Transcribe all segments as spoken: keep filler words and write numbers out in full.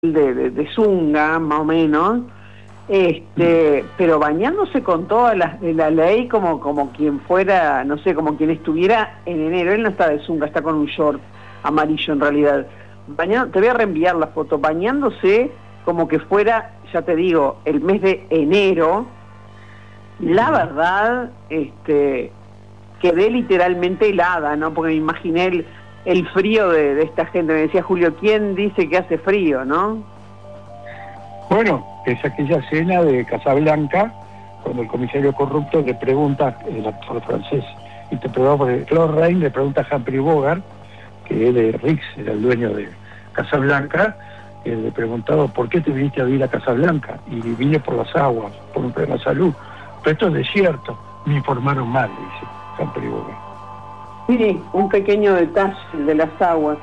de, de, de zunga, más o menos, este, pero bañándose con toda la, la ley como, como quien fuera, no sé, como quien estuviera en enero. Él no está de zunga, está con un short amarillo en realidad. Bañando, te voy a reenviar la foto, bañándose como que fuera, ya te digo, el mes de enero. La verdad, este, quedé literalmente helada, ¿no? Porque me imaginé el, el frío de, de esta gente. Me decía Julio, ¿quién dice que hace frío, no? Bueno, es aquella escena de Casablanca, cuando el comisario corrupto le pregunta, el actor francés interpretado por Claude Rains, le pregunta a Humphrey Bogart, que él de Rix, era el dueño de Casablanca, eh, le preguntaba, ¿por qué te viniste a vivir a Casablanca? Y vine por las aguas, por un problema de salud. Pero esto es desierto, me informaron mal, dice Humphrey Bogart. Sí, un pequeño detalle de las aguas.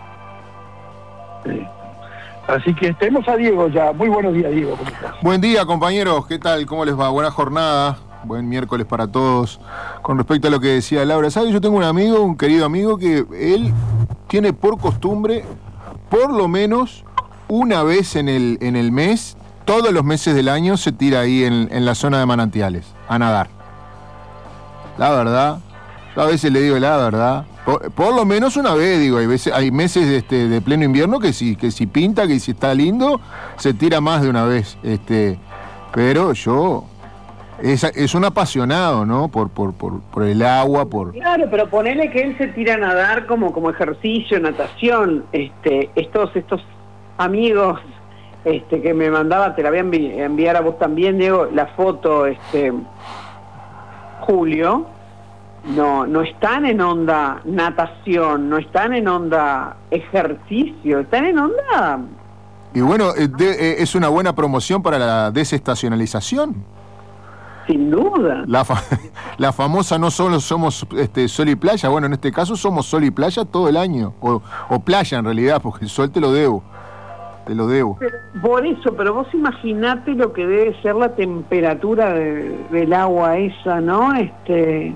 Sí. Así que tenemos a Diego ya. Muy buenos días, Diego. ¿Cómo estás? Buen día, compañeros. ¿Qué tal? ¿Cómo les va? Buena jornada. Buen miércoles para todos. Con respecto a lo que decía Laura, ¿sabes? Yo tengo un amigo, un querido amigo, que él tiene por costumbre, por lo menos una vez en el, en el mes, todos los meses del año, se tira ahí en, en la zona de manantiales a nadar. La verdad, yo a veces le digo la verdad. Por, por lo menos una vez, digo, hay veces, hay meses este, de pleno invierno que si, que si pinta, que si está lindo, se tira más de una vez. Este, pero yo, es, es un apasionado, ¿no? Por, por, por, por el agua, por... Claro, pero ponele que él se tira a nadar como, como ejercicio, natación. Este, estos, estos amigos este, que me mandaba, te la voy a envi- enviar a vos también, Diego, la foto, este, Julio. No, no están en onda natación, no están en onda ejercicio, están en onda... Y bueno, eh, de, eh, es una buena promoción para la desestacionalización. Sin duda. La, fa la famosa no solo somos este, sol y playa, bueno, en este caso somos sol y playa todo el año, o, o playa en realidad, porque el sol te lo debo, te lo debo. Pero, por eso, pero vos imaginate lo que debe ser la temperatura de, del agua esa, ¿no? Este...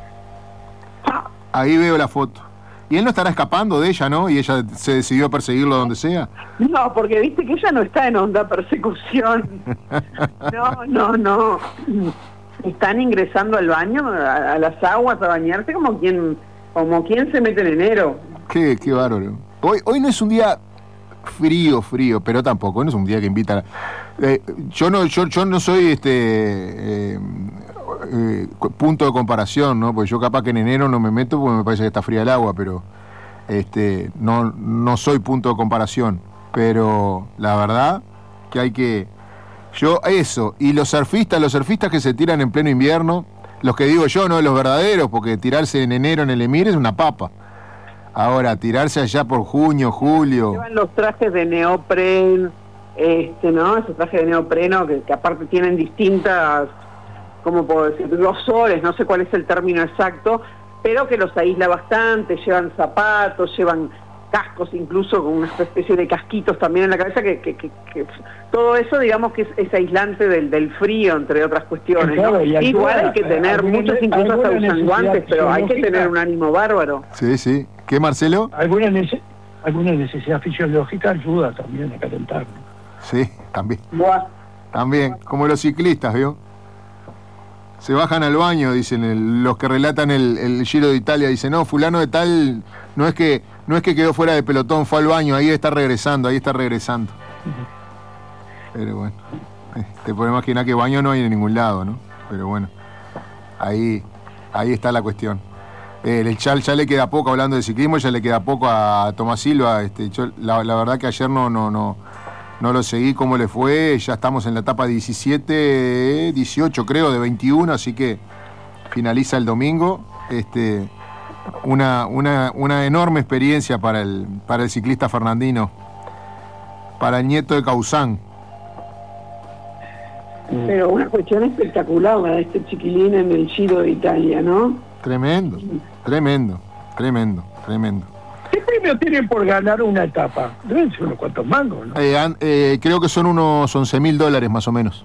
Ahí veo la foto. Y él no estará escapando de ella, ¿no? Y ella se decidió a perseguirlo donde sea. No, porque viste que ella no está en onda persecución. No, no, no. Están ingresando al baño, a, a las aguas, a bañarse como quien, como quien se mete en enero. Qué, qué bárbaro. Hoy, hoy no es un día frío, frío, pero tampoco, no es un día que invita a... Eh, yo no, yo, yo no soy este... Eh, Eh, punto de comparación, ¿no? Porque yo capaz que en enero no me meto porque me parece que está fría el agua, pero este no, no soy punto de comparación. Pero la verdad que hay que... Yo, eso, y los surfistas, los surfistas que se tiran en pleno invierno, los que digo yo, no los verdaderos, porque tirarse en enero en el Emir es una papa. Ahora, tirarse allá por junio, julio... Llevan los trajes de neopren, este, ¿no? Esos trajes de neopreno que, que aparte tienen distintas... ¿cómo puedo decir? Grosores, no sé cuál es el término exacto, pero que los aísla bastante, llevan zapatos, llevan cascos, incluso con una especie de casquitos también en la cabeza, que, que, que, que todo eso, digamos, que es, es aislante del, del frío, entre otras cuestiones, ¿no? Claro, Igual hay que tener, muchos incluso hasta usan guantes, pero hay que tener un ánimo bárbaro. Sí, sí. ¿Qué, Marcelo? Alguna, nece alguna necesidad fisiológica ayuda también a calentar, ¿no? Sí, también. Buah. También, como los ciclistas, ¿vio? Se bajan al baño, dicen el, los que relatan el, el Giro de Italia, dicen, no, fulano de tal, no es que no es que quedó fuera de pelotón, fue al baño, ahí está regresando, ahí está regresando. Pero bueno, te puedes imaginar que baño no hay en ningún lado, ¿no? Pero bueno, ahí, ahí está la cuestión. Eh, el Chal ya le queda poco, hablando de ciclismo, ya le queda poco a Tomás Silva. Este, yo, la, la verdad que ayer no, no, no, no lo seguí cómo le fue, ya estamos en la etapa diecisiete, dieciocho creo, de veintiuno, así que finaliza el domingo. Este, una, una, una enorme experiencia para el, para el ciclista fernandino, para el nieto de Causán. Pero una cuestión espectacular la de este chiquilín en el Giro de Italia, ¿no? Tremendo, tremendo, tremendo, tremendo. ¿Qué premio tienen por ganar una etapa? Deben ser unos cuantos mangos, ¿no? Eh, an, eh, creo que son unos once mil dólares más o menos.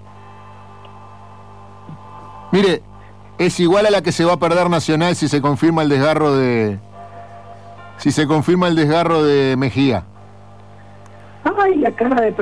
Mire, es igual a la que se va a perder Nacional si se confirma el desgarro de... Si se confirma el desgarro de Mejía. Ay, la cara de